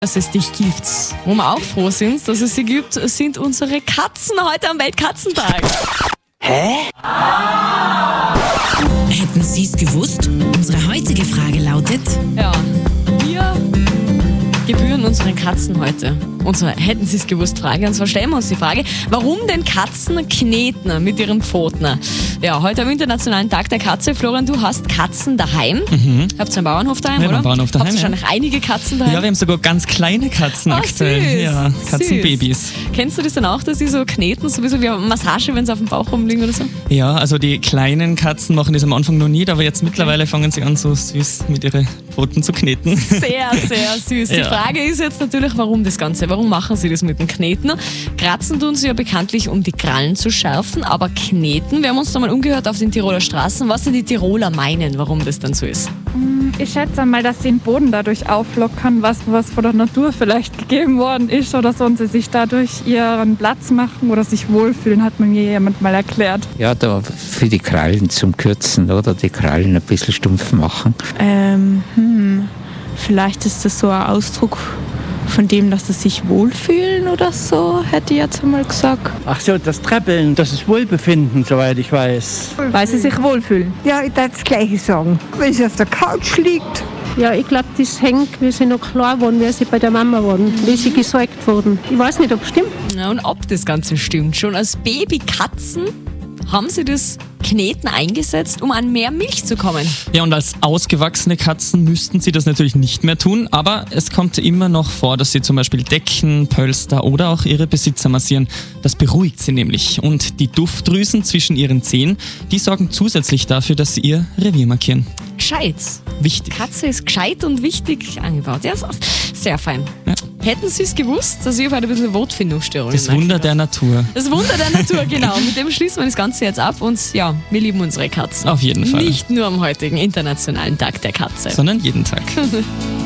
Dass es dich gibt. Wo wir auch froh sind, dass es sie gibt, sind unsere Katzen heute am Weltkatzentag. Hä? Hätten Sie es gewusst? Unsere heutige Frage lautet: Ja, wir gebühren unseren Katzen heute. Unsere Hätten Sie es gewusst Frage. Und zwar stellen wir uns die Frage, warum denn Katzen kneten mit ihren Pfoten? Ja, heute am Internationalen Tag der Katze. Florian, du hast Katzen daheim. Habt ihr einen Bauernhof daheim, Ja, oder? einen Bauernhof daheim, Habt ihr wahrscheinlich einige Katzen daheim? Ja, wir haben sogar ganz kleine Katzen aktuell. Süß, Ja, Katzenbabys. süß. Kennst du das dann auch, dass sie so kneten, so ein bisschen wie eine Massage, wenn sie auf dem Bauch rumliegen oder so? Ja, also die kleinen Katzen machen das am Anfang noch nicht, aber jetzt mittlerweile fangen sie an, so süß mit ihren Pfoten zu kneten. Sehr, sehr süß. Die Ja. Frage ist jetzt natürlich, warum das Ganze? Warum machen sie das mit dem Kneten? Kratzen tun sie ja bekanntlich, um die Krallen zu schärfen, aber kneten, wir haben uns da mal umgehört auf den Tiroler Straßen, was denn die Tiroler meinen, warum das dann so ist. Ich schätze einmal, dass sie den Boden dadurch auflockern, was von der Natur vielleicht gegeben worden ist oder so, und sie sich dadurch ihren Platz machen oder sich wohlfühlen, hat mir jemand mal erklärt. Ja, da für die Krallen zum Kürzen, oder? Die Krallen ein bisschen stumpf machen. Vielleicht ist das so ein Ausdruck von dem, dass sie sich wohlfühlen oder so, hätte ich jetzt einmal gesagt. Ach so, das Treppeln, das ist Wohlbefinden, soweit ich weiß. Weil sie sich wohlfühlen. Ja, ich darf das Gleiche sagen. Wenn sie auf der Couch liegt. Ja, ich glaube, das hängt, wie sie noch klar waren, wie sie bei der Mama waren, wie sie gesäugt wurden. Ich weiß nicht, ob es stimmt. Ja, und ob das Ganze stimmt. Schon als Babykatzen haben sie das Kneten eingesetzt, um an mehr Milch zu kommen. Ja, und als ausgewachsene Katzen müssten sie das natürlich nicht mehr tun, aber es kommt immer noch vor, dass sie zum Beispiel Decken, Pölster oder auch ihre Besitzer massieren. Das beruhigt sie nämlich. Und die Duftdrüsen zwischen ihren Zehen, die sorgen zusätzlich dafür, dass sie ihr Revier markieren. Gescheit. Wichtig. Katze ist gescheit und wichtig angebaut. Ja, sehr fein. Ja. Hätten Sie es gewusst, dass ich heute ein bisschen Wortfindungsstörungen Das Wunder der Natur. Das Wunder der Natur, genau. Mit dem schließen wir das Ganze jetzt ab und ja, wir lieben unsere Katzen. Auf jeden Fall. Nicht nur am heutigen Internationalen Tag der Katze. Sondern jeden Tag.